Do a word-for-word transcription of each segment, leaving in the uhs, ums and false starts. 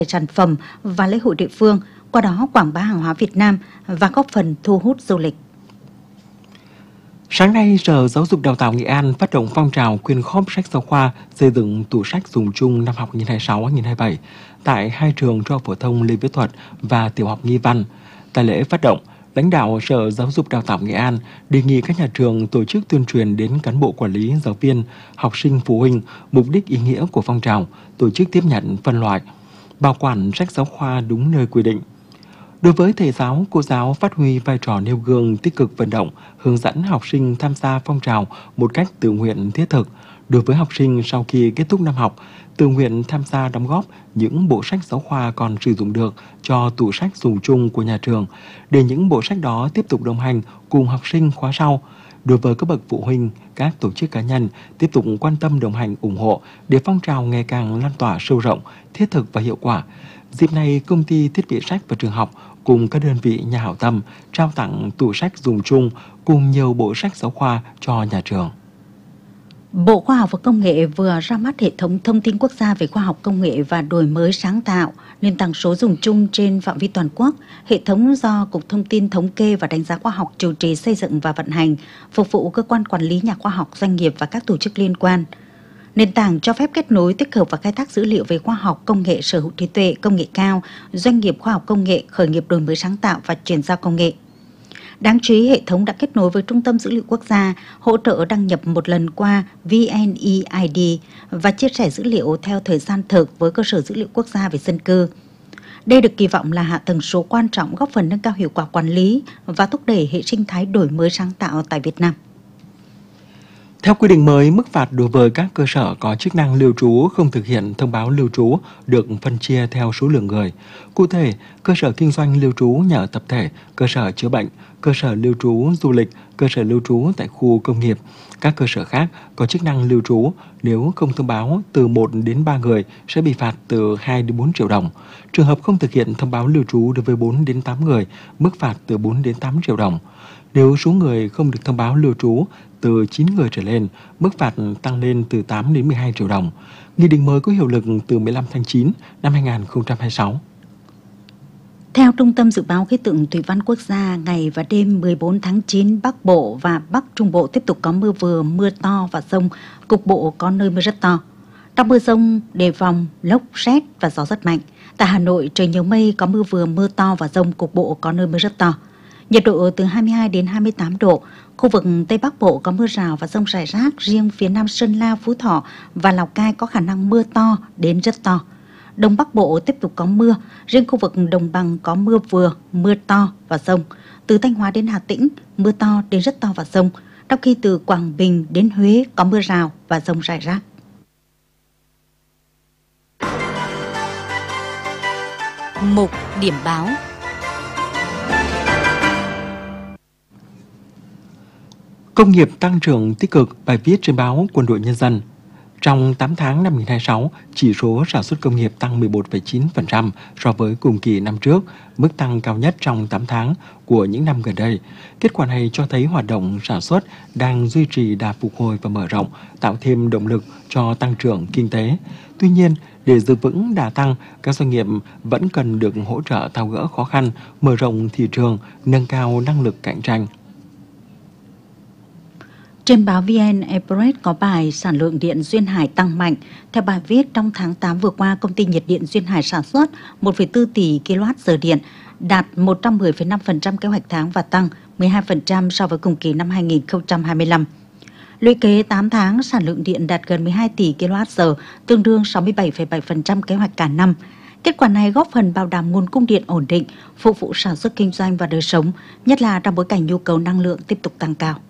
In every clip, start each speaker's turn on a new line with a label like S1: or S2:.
S1: sản phẩm và lễ hội địa phương, qua đó quảng bá hàng hóa Việt Nam và góp phần thu hút du lịch.
S2: Sáng nay, Sở Giáo dục Đào tạo Nghệ An phát động phong trào quyên góp sách giáo khoa xây dựng tủ sách dùng chung năm học hai nghìn không trăm hai mươi sáu hai nghìn không trăm hai mươi bảy tại hai trường Trung học phổ thông Lê Viết Thuật và Tiểu học Nghi Văn. Tại lễ phát động, lãnh đạo Sở Giáo dục Đào tạo Nghệ An đề nghị các nhà trường tổ chức tuyên truyền đến cán bộ quản lý, giáo viên, học sinh, phụ huynh mục đích ý nghĩa của phong trào, tổ chức tiếp nhận, phân loại, bảo quản sách giáo khoa đúng nơi quy định. Đối với thầy giáo, cô giáo phát huy vai trò nêu gương tích cực vận động, hướng dẫn học sinh tham gia phong trào một cách tự nguyện thiết thực. Đối với học sinh sau khi kết thúc năm học, tự nguyện tham gia đóng góp những bộ sách giáo khoa còn sử dụng được cho tủ sách dùng chung của nhà trường, để những bộ sách đó tiếp tục đồng hành cùng học sinh khóa sau. Đối với các bậc phụ huynh, các tổ chức cá nhân tiếp tục quan tâm đồng hành ủng hộ để phong trào ngày càng lan tỏa sâu rộng, thiết thực và hiệu quả. Dịp này, công ty thiết bị sách và trường học cùng các đơn vị nhà hảo tâm trao tặng tủ sách dùng chung cùng nhiều bộ sách giáo khoa cho nhà trường.
S1: Bộ Khoa học và Công nghệ vừa ra mắt hệ thống thông tin quốc gia về khoa học công nghệ và đổi mới sáng tạo, nền tảng số dùng chung trên phạm vi toàn quốc. Hệ thống do Cục Thông tin Thống kê và Đánh giá Khoa học chủ trì xây dựng và vận hành, phục vụ cơ quan quản lý nhà khoa học, doanh nghiệp và các tổ chức liên quan. Nền tảng cho phép kết nối, tích hợp và khai thác dữ liệu về khoa học, công nghệ, sở hữu trí tuệ, công nghệ cao, doanh nghiệp khoa học công nghệ, khởi nghiệp đổi mới sáng tạo và chuyển giao công nghệ. Đáng chú ý, hệ thống đã kết nối với Trung tâm Dữ liệu Quốc gia, hỗ trợ đăng nhập một lần qua vê en e i đê và chia sẻ dữ liệu theo thời gian thực với cơ sở dữ liệu quốc gia về dân cư. Đây được kỳ vọng là hạ tầng số quan trọng góp phần nâng cao hiệu quả quản lý và thúc đẩy hệ sinh thái đổi mới sáng tạo tại Việt Nam.
S2: Theo quy định mới, mức phạt đối với các cơ sở có chức năng lưu trú không thực hiện thông báo lưu trú được phân chia theo số lượng người. Cụ thể, cơ sở kinh doanh lưu trú nhà ở tập thể, cơ sở chữa bệnh, cơ sở lưu trú du lịch, cơ sở lưu trú tại khu công nghiệp, các cơ sở khác có chức năng lưu trú nếu không thông báo từ một đến ba người sẽ bị phạt từ hai đến bốn triệu đồng. Trường hợp không thực hiện thông báo lưu trú đối với bốn đến tám người, mức phạt từ bốn đến tám triệu đồng. Nếu số người không được thông báo lưu trú từ chín người trở lên, mức phạt tăng lên từ tám đến mười hai triệu đồng. Nghị định mới có hiệu lực từ mười lăm tháng chín năm hai nghìn không trăm hai mươi sáu.
S1: Theo Trung tâm Dự báo Khí tượng Thủy văn Quốc gia, ngày và đêm mười bốn tháng chín, Bắc Bộ và Bắc Trung Bộ tiếp tục có mưa vừa, mưa to và dông, cục bộ có nơi mưa rất to. Trong mưa dông đề phòng lốc, sét và gió rất mạnh. Tại Hà Nội, trời nhiều mây, có mưa vừa, mưa to và dông, cục bộ có nơi mưa rất to. Nhiệt độ từ hai mươi hai đến hai mươi tám độ. Khu vực Tây Bắc Bộ có mưa rào và dông rải rác, riêng phía Nam Sơn La, Phú Thọ và Lào Cai có khả năng mưa to đến rất to. Đông Bắc Bộ tiếp tục có mưa, riêng khu vực Đồng Bằng có mưa vừa, mưa to và dông. Từ Thanh Hóa đến Hà Tĩnh, mưa to đến rất to và dông, trong khi từ Quảng Bình đến Huế có mưa rào và dông rải rác.
S3: Mục điểm báo.
S2: Công nghiệp tăng trưởng tích cực, bài viết trên báo Quân đội Nhân dân. Trong tám tháng năm hai nghìn không trăm hai mươi sáu, chỉ số sản xuất công nghiệp tăng mười một phẩy chín phần trăm so với cùng kỳ năm trước, mức tăng cao nhất trong tám tháng của những năm gần đây. Kết quả này cho thấy hoạt động sản xuất đang duy trì đà phục hồi và mở rộng, tạo thêm động lực cho tăng trưởng kinh tế. Tuy nhiên, để giữ vững đà tăng, các doanh nghiệp vẫn cần được hỗ trợ tháo gỡ khó khăn, mở rộng thị trường, nâng cao năng lực cạnh tranh.
S1: Trên báo vê en Express có bài sản lượng điện Duyên Hải tăng mạnh. Theo bài viết, trong tháng tám vừa qua, công ty nhiệt điện Duyên Hải sản xuất một phẩy bốn tỷ ki lô oát giờ điện, đạt một trăm mười phẩy năm phần trăm kế hoạch tháng và tăng mười hai phần trăm so với cùng kỳ năm hai nghìn không trăm hai mươi lăm. Lũy kế tám tháng, sản lượng điện đạt gần mười hai tỷ ki lô oát giờ, tương đương sáu mươi bảy phẩy bảy phần trăm kế hoạch cả năm. Kết quả này góp phần bảo đảm nguồn cung điện ổn định, phục vụ sản xuất kinh doanh và đời sống, nhất là trong bối cảnh nhu cầu năng lượng tiếp tục tăng cao.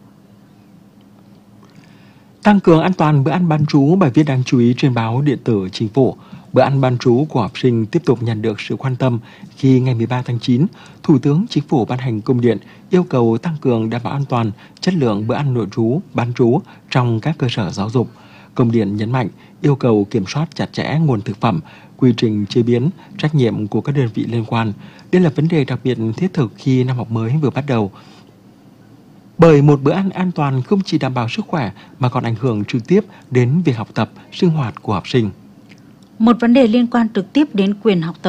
S2: Tăng cường an toàn bữa ăn bán trú, bài viết đáng chú ý trên báo điện tử Chính phủ. Bữa ăn bán trú của học sinh tiếp tục nhận được sự quan tâm khi ngày mười ba tháng chín, Thủ tướng Chính phủ ban hành công điện yêu cầu tăng cường đảm bảo an toàn, chất lượng bữa ăn nội trú, bán trú trong các cơ sở giáo dục. Công điện nhấn mạnh yêu cầu kiểm soát chặt chẽ nguồn thực phẩm, quy trình chế biến, trách nhiệm của các đơn vị liên quan. Đây là vấn đề đặc biệt thiết thực khi năm học mới vừa bắt đầu. Bởi một bữa ăn an toàn không chỉ đảm bảo sức khỏe mà còn ảnh hưởng trực tiếp đến việc học tập, sinh hoạt của học sinh.
S1: Một vấn đề liên quan trực tiếp đến quyền học tập